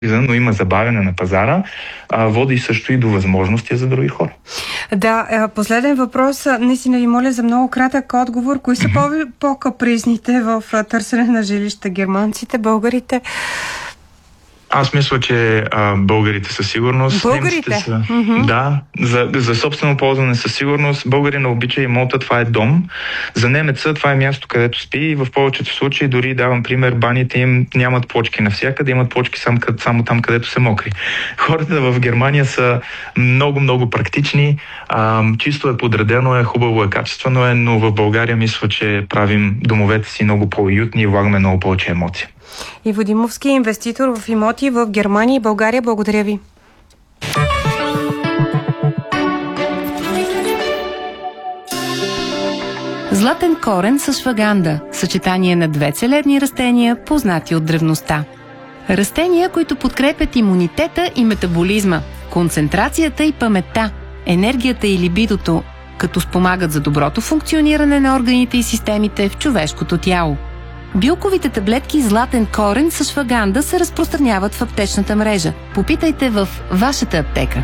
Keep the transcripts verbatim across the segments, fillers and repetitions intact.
но има забавяне на пазара, а, води също и до възможности за други хора. Да, последен въпрос. Наистина ви моля за много кратък отговор. Кои са mm-hmm. по-капризните в търсене на жилища? Германците, българите? Аз мисля, че а, българите със сигурност. Българите? Са, mm-hmm. Да, за, за собствено ползване със сигурност. Българина обича имота, това е дом. За немеца това е място, където спи и в повечето случаи, дори давам пример, баните им нямат плочки навсякъде, имат плочки само, само там, където са мокри. Хората в Германия са много-много практични. А, чисто е подредено, е хубаво, е качествено е, но в България мисля, че правим домовете си много по-уютни и влагаме много повече емоции. Иво Димовски, инвеститор в имоти в Германия и България. Благодаря ви. Златен корен с шваганда – съчетание на две целебни растения, познати от древността. Растения, които подкрепят имунитета и метаболизма, концентрацията и паметта, енергията и либидото, като спомагат за доброто функциониране на органите и системите в човешкото тяло. Билковите таблетки Златен корен с шваганда се разпространяват в аптечната мрежа. Попитайте в вашата аптека.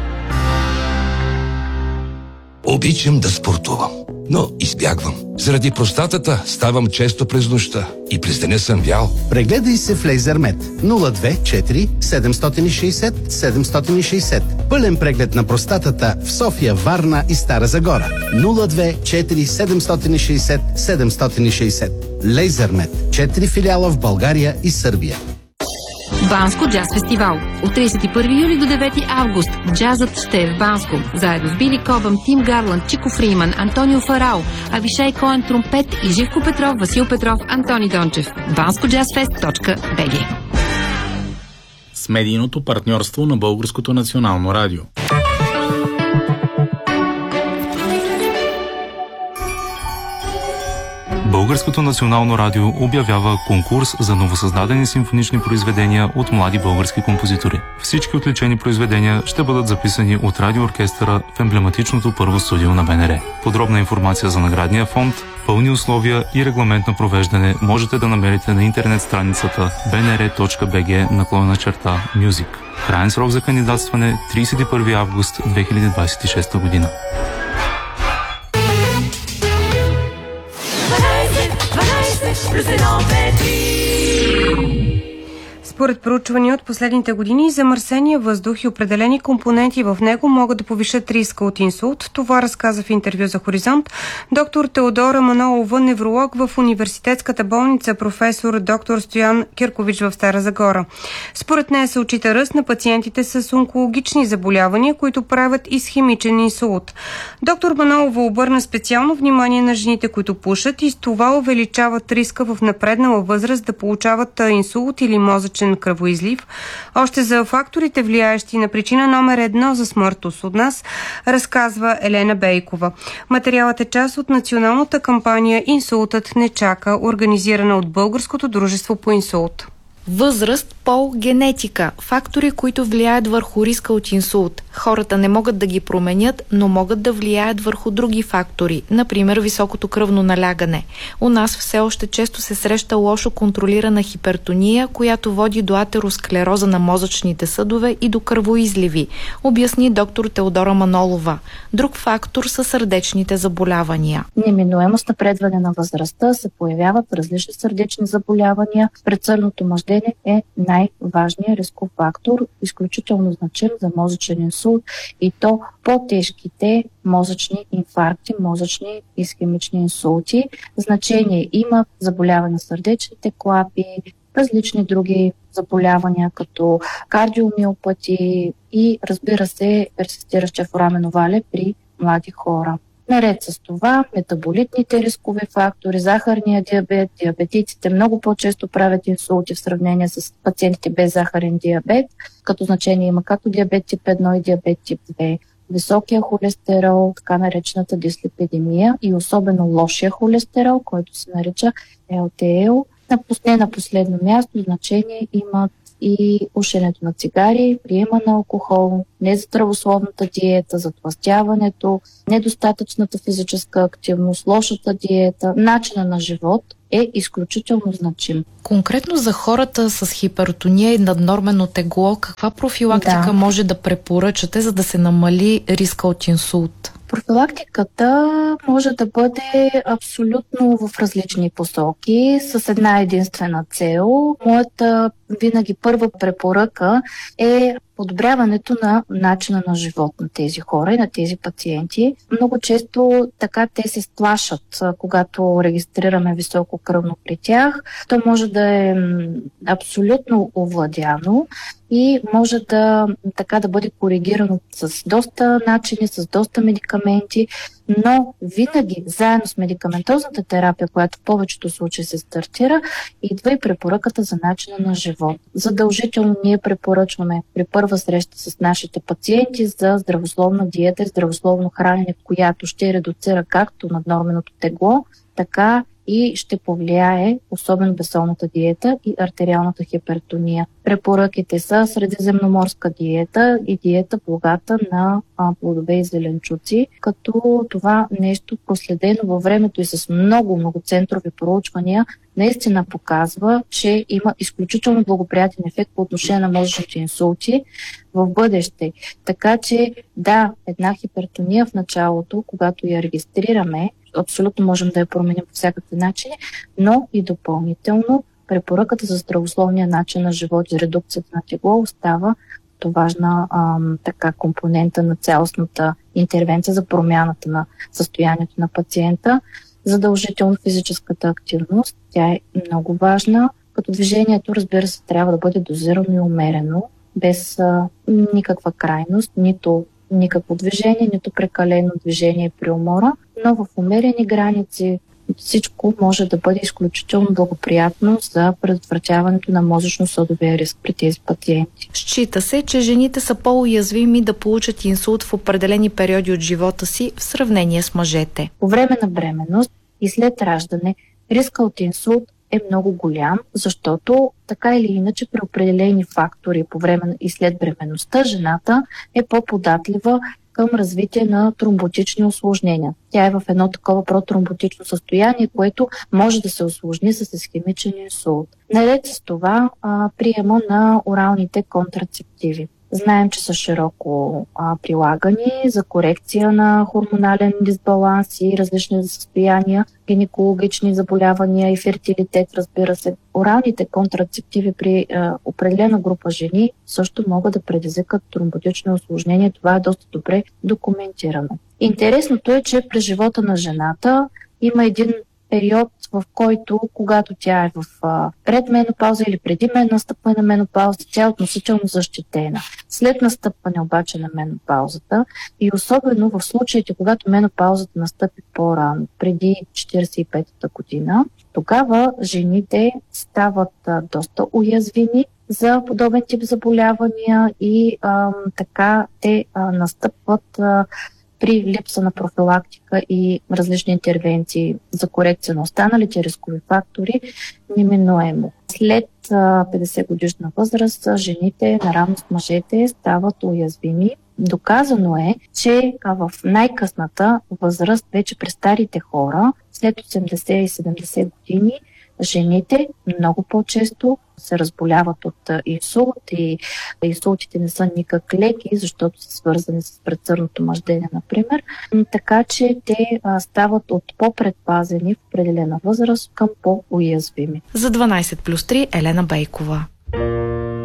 Обичам да спортувам, но избягвам. Заради простатата ставам често през нощта и през деня съм вял. Прегледай се в Лейзермед нула две четири седем шест нула седем шест нула. Пълен преглед на простатата в София, Варна и Стара Загора. нула две четири седем шест нула седем шест нула. Лейзермед. Четири филиала в България и Сърбия. Банско джаз фестивал. От тридесет и първи юли до девети август джазът ще е в Банско. Заедно с Били Кобъм, Тим Гарланд, Чико Фриман, Антонио Фарао, Авишай Коен тромпет и Живко Петров, Васил Петров, Антони Дончев. банско джаз фест точка би джи. С медийното партньорство на Българското национално радио. Българското национално радио обявява конкурс за новосъздадени симфонични произведения от млади български композитори. Всички отличени произведения ще бъдат записани от радиооркестъра в емблематичното първо студио на Б Н Р. Подробна информация за наградния фонд, пълни условия и регламент на провеждане можете да намерите на интернет страницата би ен ар точка би джи наклонена черта Music. Краен срок за кандидатстване тридесет и първи август две хиляди двадесет и шеста година. Според проучвания от последните години, замърсения въздух и определени компоненти в него могат да повишат риска от инсулт. Това разказа в интервю за Хоризонт доктор Теодора Манолова, невролог в университетската болница професор доктор Стоян Киркович в Стара Загора. Според нея се отчита ръст на пациентите с онкологични заболявания, които правят исхемичен инсулт. Доктор Манолова обърна специално внимание на жените, които пушат и с това увеличават риска в напреднала възраст да получават инсулт или мозъчен кръвоизлив. Още за факторите, влияещи на причина номер едно за смъртност от нас, разказва Елена Бейкова. Материалът е част от националната кампания "Инсултът не чака", организирана от Българското дружество по инсулт. Възраст, пол, генетика – фактори, които влияят върху риска от инсулт. Хората не могат да ги променят, но могат да влияят върху други фактори, например високото кръвно налягане. У нас все още често се среща лошо контролирана хипертония, която води до атеросклероза на мозъчните съдове и до кръвоизливи, обясни доктор Теодора Манолова. Друг фактор са сърдечните заболявания. Неминуемо с напредване на възрастта се появяват различни сърдечни заболявания. Предсърдното мъждение е най-важният рисков фактор, изключително значим за мозъчен инсулт, и то по-тежките мозъчни инфаркти, мозъчни исхемични инсулти. Значение има заболяване на сърдечните клапи, различни други заболявания, като кардиомиопатии и, разбира се, персистиращия форамен овале при млади хора. Наред с това, метаболитните рискови фактори, захарния диабет, диабетиците много по-често правят инсулти в сравнение с пациентите без захарен диабет, като значение има както диабет тип едно и диабет тип две. Високия холестерол, така наречената дислипидемия, и особено лошия холестерол, който се нарича Ел Ди Ел. Не на последно място значение имат и пушенето на цигари, приема на алкохол, нездравословната диета, затлъстяването, недостатъчната физическа активност, лошата диета, начина на живот е изключително значим. Конкретно за хората с хипертония и наднормено тегло, каква профилактика да. може да препоръчате, за да се намали риска от инсулт? Профилактиката може да бъде абсолютно в различни посоки, с една единствена цел. Моята винаги първа препоръка е подобряването на начина на живот на тези хора и на тези пациенти. Много често така те се сплашат, когато регистрираме високо кръвно при тях. То може да е абсолютно овладяно и може да, така да бъде коригирано с доста начини, с доста медикаменти, но винаги заедно с медикаментозната терапия, която в повечето случаи се стартира, идва и препоръката за начина на живот. Задължително ние препоръчваме при първа среща с нашите пациенти за здравословна диета и здравословно хранене, която ще редуцира както наднорменото тегло, така и ще повлияе особено безсолната диета и артериалната хипертония. Препоръките са средиземноморска диета и диета богата на а, плодове и зеленчуци, като това нещо проследено във времето и с много многоцентрови проучвания наистина показва, че има изключително благоприятен ефект по отношение на мозъчните инсулти в бъдеще. Така че да, една хипертония в началото, когато я регистрираме, абсолютно можем да я променим по всякакви начини, но и допълнително препоръката за здравословния начин на живот и редукцията на тегло остава като важна ам, така компонента на цялостната интервенция за промяната на състоянието на пациента. Задължително физическата активност, тя е много важна, като движението, разбира се, трябва да бъде дозирано и умерено, без а, никаква крайност, нито никакво движение, нито прекалено движение при умора, но в умерени граници всичко може да бъде изключително благоприятно за предотвратяването на мозъчно-съдовия риск при тези пациенти. Счита се, че жените са по-уязвими да получат инсулт в определени периоди от живота си в сравнение с мъжете. По време на бременност и след раждане риска от инсулт е много голям, защото така или иначе при определени фактори по време и след бременността жената е по-податлива към развитие на тромботични усложнения. Тя е в едно такова протромботично състояние, което може да се усложни с исхемичен инсулт. Наред с това а, приема на оралните контрацептиви. Знаем, че са широко а, прилагани за корекция на хормонален дисбаланс и различни състояния, гинекологични заболявания и фертилитет, разбира се. Оралните контрацептиви при а, определена група жени също могат да предизвикат тромботични усложнения. Това е доста добре документирано. Интересното е, че през живота на жената има един период, в който, когато тя е в а, предменопауза или преди мен настъпване на менопауза, тя е относително защитена. След настъпване обаче на менопаузата и особено в случаите, когато менопаузата настъпи по-рано, преди четиридесет и петата година, тогава жените стават а, доста уязвими за подобен тип заболявания и а, така те а, настъпват а, при липса на профилактика и различни интервенции за корекция на останалите рискови фактори, неминуемо. След петдесет годишна възраст жените наравно с мъжете стават уязвими. Доказано е, че в най-късната възраст, вече при старите хора, след осемдесет и седемдесет години, жените много по-често се разболяват от инсулт и инсултите не са никак леки, защото са свързани с предсърдното мъждене, например. Така че те а, стават от по-предпазени в определена възраст към по-уязвими. За дванадесет плюс три Елена Бейкова.